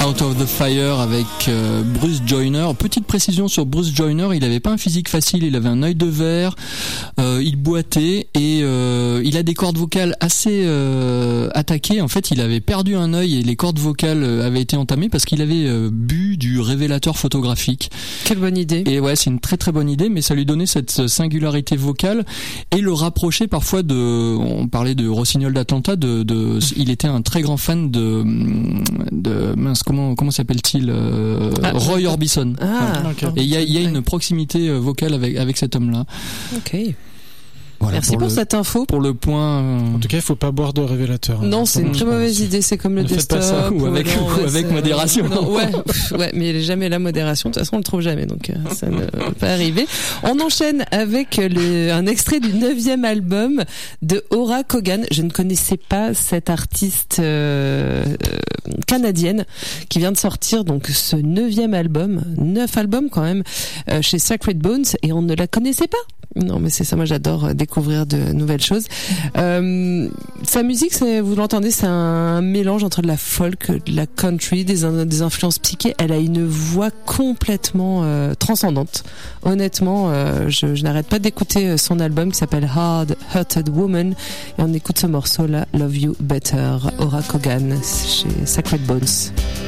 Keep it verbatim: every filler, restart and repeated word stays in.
Out of the Fire avec euh, Bruce Joyner. Petite précision sur Bruce Joyner, il avait pas un physique facile, il avait un œil de verre, euh, il boitait et euh, il a des cordes vocales assez euh, attaquées. En fait, il avait perdu un œil et les cordes vocales avaient été entamées parce qu'il avait euh, bu du révélateur photographique. Quelle bonne idée. Et ouais, c'est une très très bonne idée, mais ça lui donnait cette singularité vocale et le rapprochait parfois de, on parlait de Rossignol d'Atlanta, de, de, il était un très grand fan de, de mince, comment comment s'appelle-t-il, euh, ah, Roy Orbison. Ah, ouais. Okay. Et il y a il y a une proximité vocale avec avec cet homme-là. Ok. Voilà, merci pour, pour le, cette info. Pour le point. Euh... En tout cas, il faut pas boire de révélateur. Non, hein, c'est une très mauvaise idée. C'est comme le ne desktop. Faites pas ça. Ou avec, non, ou ouais, avec modération. Non, ouais, ouais, mais jamais la modération. De toute façon, on le trouve jamais, donc ça ne peut pas arriver. On enchaîne avec le, un extrait du neuvième album de Ora Kogan. Je ne connaissais pas cette artiste euh, canadienne qui vient de sortir donc ce neuvième album, neuf albums quand même, euh, chez Sacred Bones, et on ne la connaissait pas. Non, mais c'est ça, moi j'adore découvrir de nouvelles choses. Euh, sa musique, c'est, vous l'entendez, c'est un mélange entre de la folk, de la country, des, des influences psyché. Elle a une voix complètement euh, transcendante. Honnêtement, euh, je, je n'arrête pas d'écouter son album qui s'appelle Hard Hearted Woman, et on écoute ce morceau-là, Love You Better, Ora Kogan, chez Sacred Bones.